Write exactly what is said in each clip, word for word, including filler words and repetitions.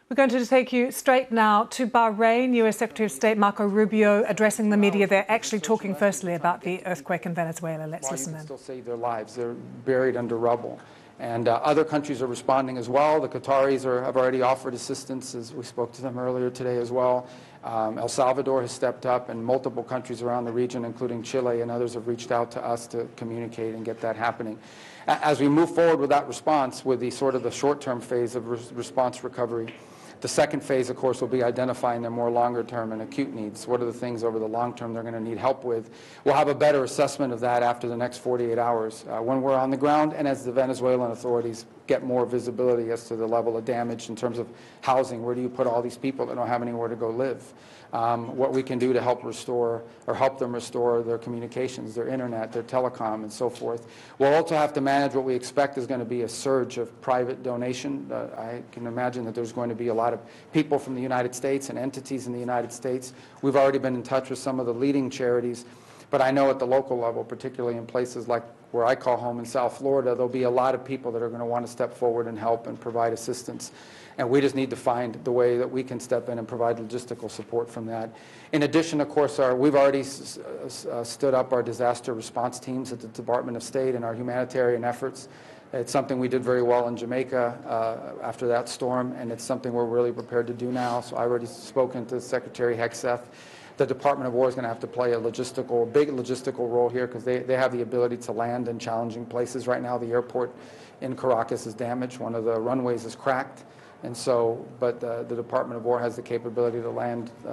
We're going to take you straight now to Bahrain. U S Secretary of State Marco Rubio addressing the media. They're actually talking firstly about the earthquake in Venezuela. Let's While listen you can in. still save their lives. They're buried under rubble. And uh, other countries are responding as well. The Qataris are, have already offered assistance, as we spoke to them earlier today as well. Um, El Salvador has stepped up, and multiple countries around the region, including Chile and others, have reached out to us to communicate and get that happening. As we move forward with that response, with the sort of the short-term phase of res response recovery, the second phase, of course, will be identifying their more longer-term and acute needs. What are the things over the long term they're going to need help with? We'll have a better assessment of that after the next forty-eight hours uh, when we're on the ground and as the Venezuelan authorities get more visibility as to the level of damage in terms of housing. Where do you put all these people that don't have anywhere to go live? Um, what we can do to help restore or help them restore their communications, their internet, their telecom, and so forth. We'll also have to manage what we expect is going to be a surge of private donation. Uh, I can imagine that there's going to be a lot of people from the United States and entities in the United States. We've already been in touch with some of the leading charities, but I know at the local level, particularly in places like where I call home in South Florida, there'll be a lot of people that are going to want to step forward and help and provide assistance. And we just need to find the way that we can step in and provide logistical support from that. In addition, of course, our, we've already s uh, stood up our disaster response teams at the Department of State and our humanitarian efforts. It's something we did very well in Jamaica uh, after that storm, and it's something we're really prepared to do now. So I've already spoken to Secretary Hegseth. The Department of War is going to have to play a logistical, big logistical role here because they, they have the ability to land in challenging places. Right now, the airport in Caracas is damaged. One of the runways is cracked. And so, but uh, the Department of War has the capability to land uh,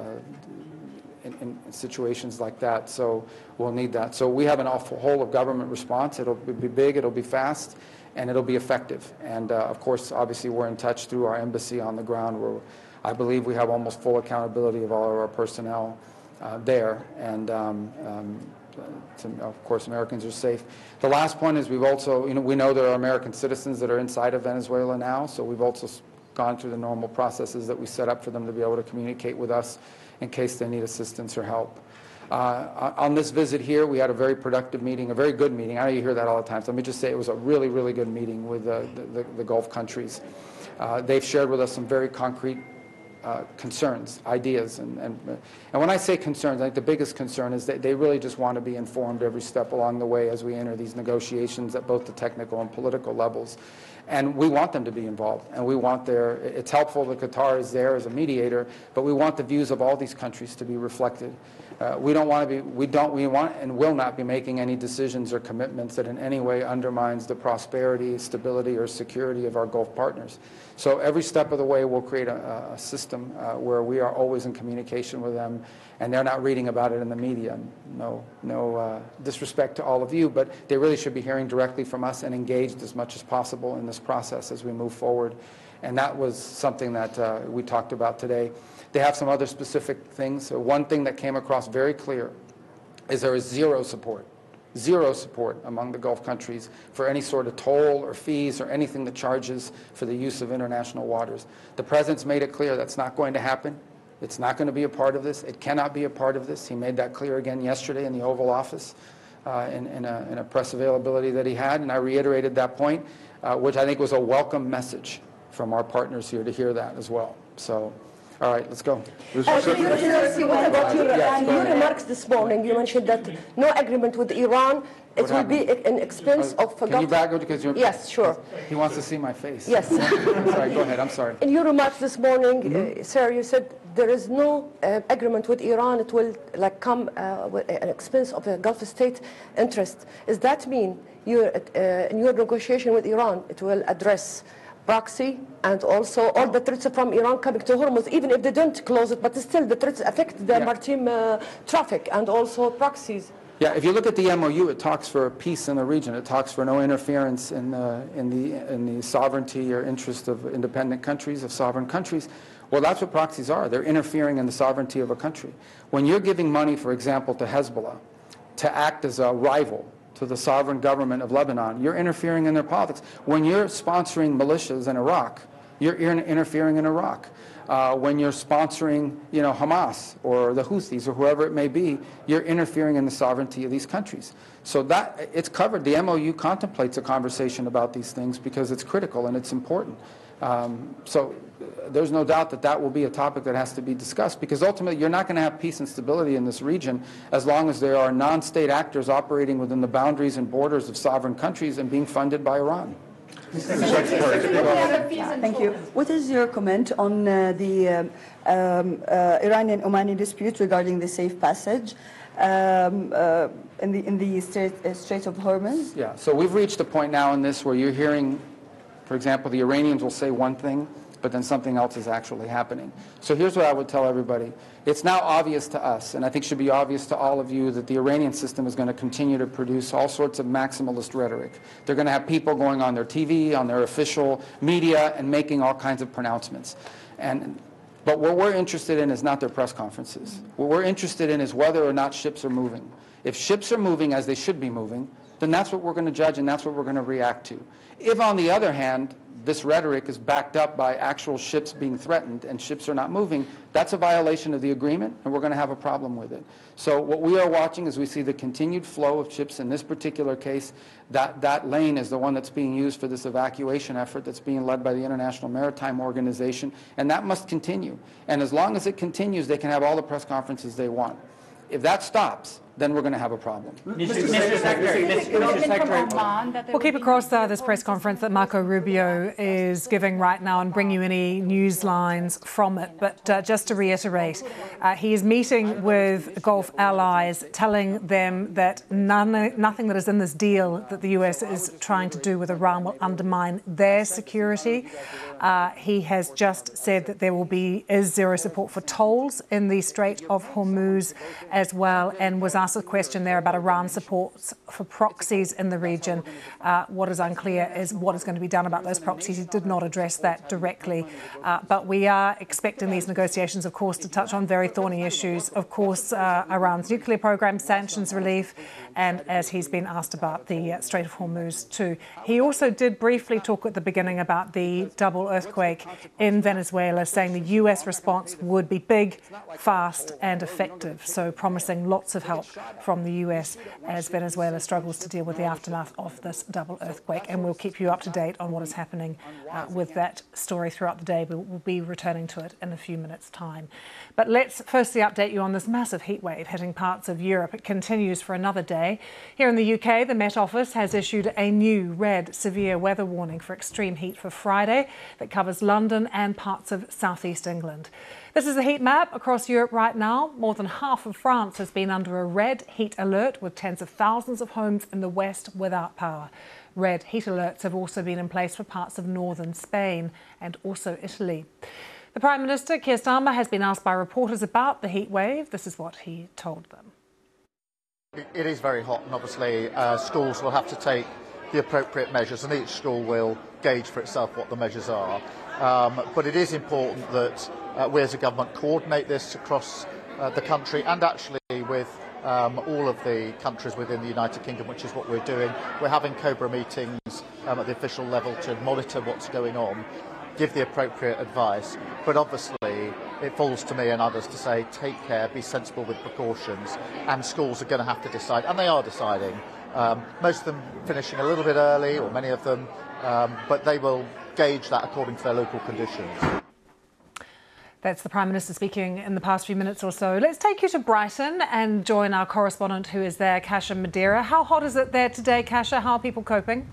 in, in situations like that. So we'll need that. So we have an awful whole of government response. It'll be big, it'll be fast, and it'll be effective. And uh, of course, obviously, we're in touch through our embassy on the ground, where I believe we have almost full accountability of all of our personnel uh, there. And um, um, to, of course, Americans are safe. The last point is we've also, you know, we know there are American citizens that are inside of Venezuela now, so we've also gone through the normal processes that we set up for them to be able to communicate with us in case they need assistance or help. Uh, on this visit here, we had a very productive meeting, a very good meeting. I know you hear that all the time, so let me just say it was a really, really good meeting with uh, the, the, the Gulf countries. Uh, they've shared with us some very concrete uh, concerns, ideas, and, and, and when I say concerns, I think the biggest concern is that they really just want to be informed every step along the way as we enter these negotiations at both the technical and political levels. And we want them to be involved, and we want their, it's helpful that Qatar is there as a mediator, but we want the views of all these countries to be reflected. Uh, we don't want to be, we don't, we want and will not be making any decisions or commitments that in any way undermines the prosperity, stability, or security of our Gulf partners. So every step of the way we'll create a, a system uh, where we are always in communication with them, and they're not reading about it in the media. No, no uh, disrespect to all of you, but they really should be hearing directly from us and engaged as much as possible in this process as we move forward. And that was something that uh, we talked about today. They have some other specific things. So one thing that came across very clear is there is zero support, zero support among the Gulf countries for any sort of toll or fees or anything that charges for the use of international waters. The President's made it clear that's not going to happen. It's not going to be a part of this. It cannot be a part of this. He made that clear again yesterday in the Oval Office uh, in, in, a, in a press availability that he had, and I reiterated that point, uh, which I think was a welcome message from our partners here to hear that as well. So, all right, let's go. Uh, what about your, uh, your remarks this morning? You mentioned that no agreement with Iran. It What will be happened? an expense Uh, of... Can you back up because you're... Yes, sure. He wants to see my face. Yes. Sorry, go ahead. I'm sorry. In your remarks this morning, Mm-hmm. uh, sir, you said there is no uh, agreement with Iran. It will like come uh, with an expense of a Gulf state interest. Does that mean you, uh, in your negotiation with Iran, it will address proxy and also all the threats from Iran coming to Hormuz, even if they don't close it, but still the threats affect the Yeah. maritime uh, traffic and also proxies? Yeah, if you look at the M O U, it talks for peace in the region. It talks for no interference in the, in the, in the sovereignty or interest of independent countries, of sovereign countries. Well, that's what proxies are. They're interfering in the sovereignty of a country. When you're giving money, for example, to Hezbollah to act as a rival to the sovereign government of Lebanon, you're interfering in their politics. When you're sponsoring militias in Iraq, you're interfering in Iraq. Uh, when you're sponsoring, you know, Hamas or the Houthis or whoever it may be, you're interfering in the sovereignty of these countries. So that, it's covered. The M O U contemplates a conversation about these things because it's critical and it's important. Um, so there's no doubt that that will be a topic that has to be discussed, because ultimately you're not going to have peace and stability in this region as long as there are non-state actors operating within the boundaries and borders of sovereign countries and being funded by Iran. Thank you. What is your comment on uh, the um, um, uh, Iranian-Omani dispute regarding the safe passage um, uh, in the in the Strait, uh, Strait of Hormuz? Yeah. So we've reached a point now in this where you're hearing, for example, the Iranians will say one thing, but then something else is actually happening. So here's what I would tell everybody. It's now obvious to us, and I think should be obvious to all of you, that the Iranian system is going to continue to produce all sorts of maximalist rhetoric. They're going to have people going on their T V, on their official media, and making all kinds of pronouncements. And, but what we're interested in is not their press conferences. What we're interested in is whether or not ships are moving. If ships are moving as they should be moving, then that's what we're going to judge, and that's what we're going to react to. If, on the other hand, this rhetoric is backed up by actual ships being threatened and ships are not moving, that's a violation of the agreement, and we're going to have a problem with it. So what we are watching is we see the continued flow of ships. In this particular case, that, that lane is the one that's being used for this evacuation effort that's being led by the International Maritime Organization, and that must continue. And as long as it continues, they can have all the press conferences they want. If that stops, then we're going to have a problem. Mister Secretary, Mister Secretary. We'll keep across uh, this press conference that Marco Rubio is giving right now and bring you any news lines from it. But uh, just to reiterate, uh, he is meeting with Gulf allies, telling them that none, nothing that is in this deal that the U S is trying to do with Iran will undermine their security. Uh, he has just said that there will be is zero support for tolls in the Strait of Hormuz as well, and was asked a question there about Iran's support for proxies in the region. Uh, what is unclear is what is going to be done about those proxies. He did not address that directly, uh, but we are expecting these negotiations, of course, to touch on very thorny issues. Of course, uh, Iran's nuclear program, sanctions relief, and as he's been asked about the uh, Strait of Hormuz too. He also did briefly talk at the beginning about the double earthquake in Venezuela, saying the U S response would be big, fast and effective, so promising lots of help from the U S as Venezuela struggles to deal with the aftermath of this double earthquake. And we'll keep you up to date on what is happening uh, with that story throughout the day. We'll, we'll be returning to it in a few minutes' time. But let's firstly update you on this massive heat wave hitting parts of Europe. It continues for another day. Here in the U K, the Met Office has issued a new red severe weather warning for extreme heat for Friday that covers London and parts of southeast England. This is a heat map across Europe right now. More than half of France has been under a red heat alert, with tens of thousands of homes in the west without power. Red heat alerts have also been in place for parts of northern Spain and also Italy. The Prime Minister, Keir Starmer, has been asked by reporters about the heat wave. This is what he told them. It is very hot, and obviously uh, schools will have to take the appropriate measures, and each school will gauge for itself what the measures are. Um, but it is important that uh, we as a government coordinate this across uh, the country, and actually with um, all of the countries within the United Kingdom, which is what we're doing. We're having COBRA meetings um, at the official level to monitor what's going on, give the appropriate advice, but obviously it falls to me and others to say take care, be sensible with precautions, and schools are going to have to decide, and they are deciding. Um, most of them finishing a little bit early, or many of them, um, but they will gauge that according to their local conditions. That's the Prime Minister speaking in the past few minutes or so. Let's take you to Brighton and join our correspondent who is there, Kasia Madeira. How hot is it there today, Kasia? How are people coping?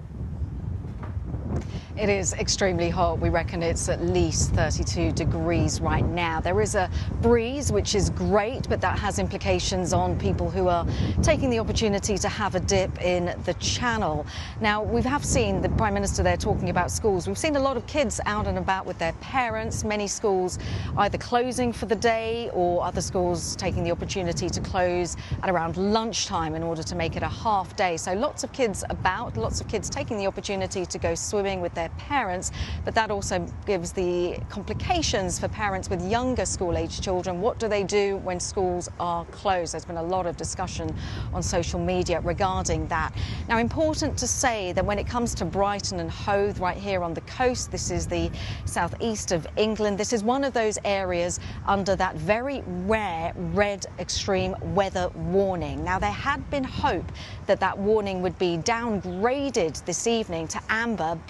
It is extremely hot. We reckon it's at least thirty-two degrees right now. There is a breeze, which is great, but that has implications on people who are taking the opportunity to have a dip in the channel. Now, we have seen the Prime Minister there talking about schools. We've seen a lot of kids out and about with their parents, many schools either closing for the day or other schools taking the opportunity to close at around lunchtime in order to make it a half day. So lots of kids about, lots of kids taking the opportunity to go swimming with their parents, but that also gives the complications for parents with younger school-age children. What do they do when schools are closed? There's been a lot of discussion on social media regarding that. Now, important to say that when it comes to Brighton and Hove, right here on the coast, this is the southeast of England. This is one of those areas under that very rare red extreme weather warning. Now, there had been hope that that warning would be downgraded this evening to amber, but as we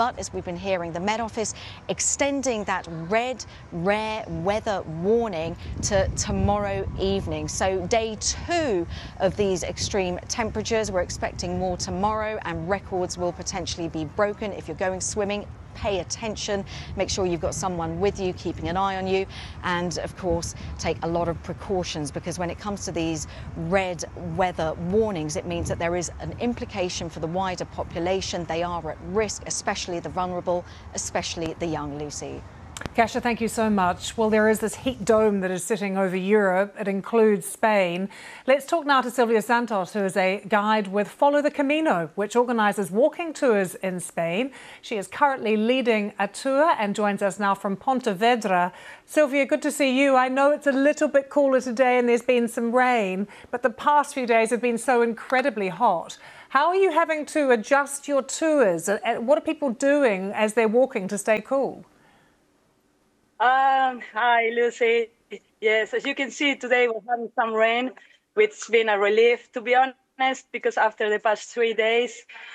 been hearing. The Met Office extending that red, rare weather warning to tomorrow evening. So day two of these extreme temperatures. We're expecting more tomorrow, and records will potentially be broken. If you're going swimming, pay attention, make sure you've got someone with you keeping an eye on you, and of course take a lot of precautions, because when it comes to these red weather warnings, it means that there is an implication for the wider population. They are at risk, especially the vulnerable, especially the young. Lucy. Kasia, thank you so much. Well, there is this heat dome that is sitting over Europe. It includes Spain. Let's talk now to Silvia Santos, who is a guide with Follow the Camino, which organises walking tours in Spain. She is currently leading a tour and joins us now from Pontevedra. Silvia, good to see you. I know it's a little bit cooler today and there's been some rain, but the past few days have been so incredibly hot. How are you having to adjust your tours? What are people doing as they're walking to stay cool? Um, hi, Lucy. Yes, as you can see, today we're having some rain, which has been a relief, to be honest, because after the past three days,